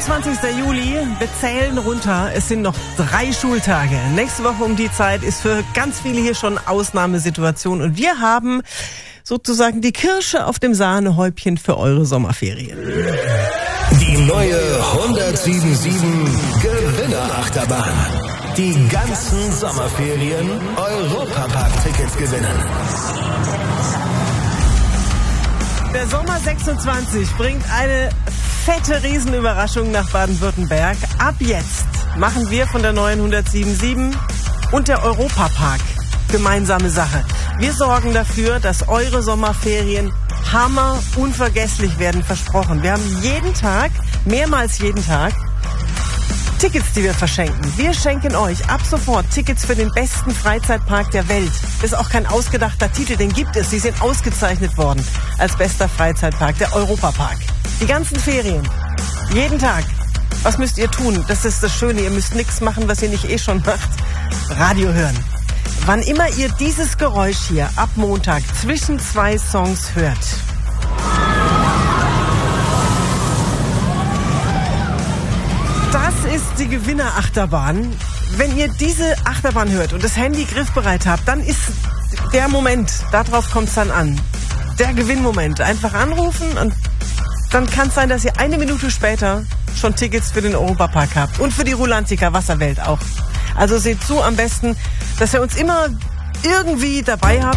27. Juli, wir zählen runter. Es sind noch 3 Schultage. Nächste Woche um die Zeit ist für ganz viele hier schon Ausnahmesituation. Und wir haben sozusagen die Kirsche auf dem Sahnehäubchen für eure Sommerferien. Die neue 107.7 Gewinnerachterbahn. Die ganzen Sommerferien Europapark-Tickets gewinnen. Der Sommer 26 bringt eine fette Riesenüberraschung nach Baden-Württemberg. Ab jetzt machen wir von der neuen 107.7 und der Europapark gemeinsame Sache. Wir sorgen dafür, dass eure Sommerferien hammer unvergesslich werden, versprochen. Wir haben jeden Tag, mehrmals jeden Tag, Tickets, die wir verschenken. Wir schenken euch ab sofort Tickets für den besten Freizeitpark der Welt. Das ist auch kein ausgedachter Titel, den gibt es. Sie sind ausgezeichnet worden als bester Freizeitpark, der Europapark. Die ganzen Ferien, jeden Tag. Was müsst ihr tun? Das ist das Schöne, ihr müsst nichts machen, was ihr nicht eh schon macht. Radio hören. Wann immer ihr dieses Geräusch hier ab Montag zwischen 2 Songs hört, das ist die Gewinnerachterbahn. Wenn ihr diese Achterbahn hört und das Handy griffbereit habt, dann ist der Moment, darauf kommt es dann an. Der Gewinnmoment. Einfach anrufen und dann kann es sein, dass ihr 1 Minute später schon Tickets für den Europapark habt. Und für die Rulantica Wasserwelt auch. Also seht zu am besten, dass ihr uns immer irgendwie dabei habt.